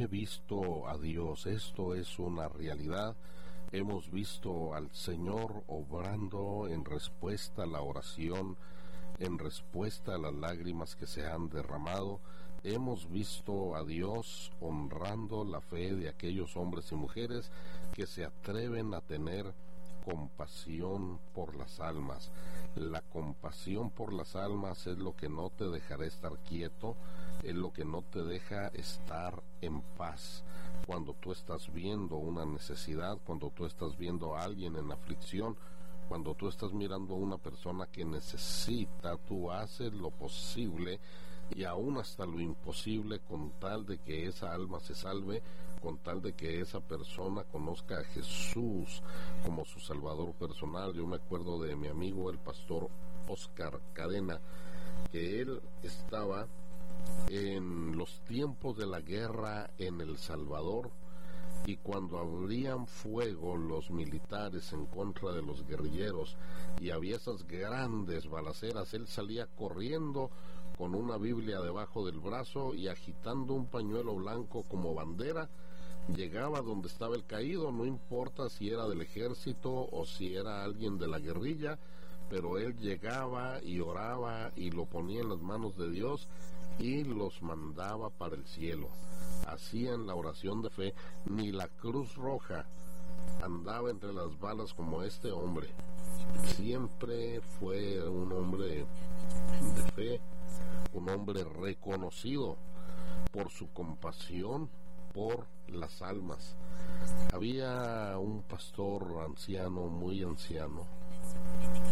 he visto a Dios, esto es una realidad. Hemos visto al Señor obrando en respuesta a la oración, en respuesta a las lágrimas que se han derramado. Hemos visto a Dios honrando la fe de aquellos hombres y mujeres que se atreven a tener compasión por las almas. La compasión por las almas es lo que no te dejará estar quieto, es lo que no te deja estar en paz. Cuando tú estás viendo una necesidad, cuando tú estás viendo a alguien en aflicción, cuando tú estás mirando a una persona que necesita, tú haces lo posible y aún hasta lo imposible con tal de que esa alma se salve, con tal de que esa persona conozca a Jesús como su Salvador personal. Yo me acuerdo de mi amigo el pastor Oscar Cadena, que él estaba en los tiempos de la guerra en El Salvador, y cuando abrían fuego los militares en contra de los guerrilleros y había esas grandes balaceras, él salía corriendo con una Biblia debajo del brazo y agitando un pañuelo blanco como bandera, llegaba donde estaba el caído, no importa si era del ejército o si era alguien de la guerrilla, pero él llegaba y oraba y lo ponía en las manos de Dios y los mandaba para el cielo. Hacían la oración de fe. Ni la Cruz Roja andaba entre las balas como este hombre. Siempre fue un hombre de fe, un hombre reconocido por su compasión por las almas. Había un pastor anciano, muy anciano,